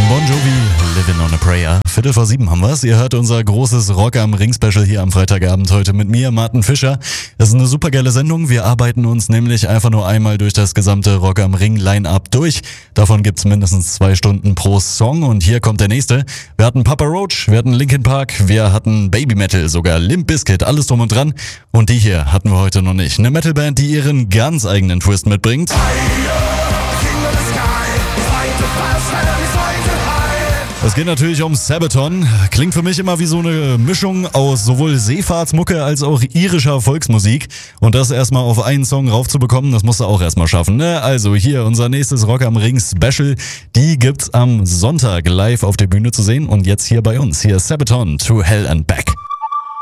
Bon Jovi, Living on a Prayer. 7:45 haben wir's. Ihr hört unser großes Rock am Ring Special hier am Freitagabend heute mit mir, Martin Fischer. Das ist eine supergeile Sendung. Wir arbeiten uns nämlich einfach nur einmal durch das gesamte Rock am Ring Line-Up durch. Davon gibt's mindestens 2 Stunden pro Song und hier kommt der nächste. Wir hatten Papa Roach, wir hatten Linkin Park, wir hatten Baby Metal, sogar Limp Bizkit, alles drum und dran. Und die hier hatten wir heute noch nicht. Eine Metalband, die ihren ganz eigenen Twist mitbringt. Es geht natürlich um Sabaton. Klingt für mich immer wie so eine Mischung aus sowohl Seefahrtsmucke als auch irischer Volksmusik. Und das erstmal auf einen Song raufzubekommen, das musst du auch erstmal schaffen, ne? Also hier unser nächstes Rock am Ring Special. Die gibt's am Sonntag live auf der Bühne zu sehen. Und jetzt hier bei uns. Hier ist Sabaton to Hell and Back.